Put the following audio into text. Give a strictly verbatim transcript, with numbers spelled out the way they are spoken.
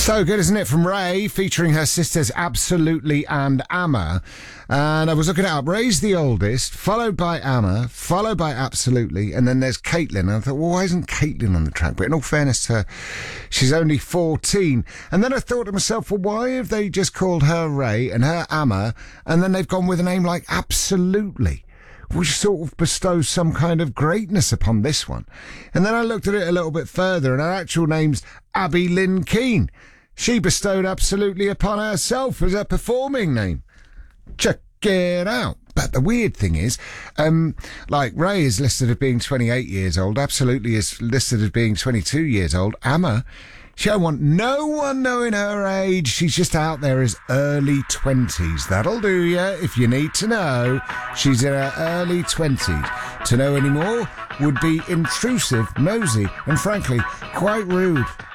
So good, isn't it? From Ray, featuring her sisters Absolutely and Amma. And I was looking it up. Ray's the oldest, followed by Amma, followed by Absolutely, and then there's Caitlin. And I thought, well, why isn't Caitlin on the track? But in all fairness to her, she's only fourteen. And then I thought to myself, well, why have they just called her Ray and her Amma, and then they've gone with a name like Absolutely, which sort of bestows some kind of greatness upon this one. And then I looked at it a little bit further, and her actual name's Abby Lynn Keane. She bestowed Absolutely upon herself as her performing name. Check it out. But the weird thing is, um, like, Ray is listed as being twenty-eight years old, Absolutely is listed as being twenty-two years old. Amma, she don't want no one knowing her age. She's just out there as early twenties. That'll do you if you need to know. She's in her early twenties. To know any more would be intrusive, nosy, and frankly, quite rude.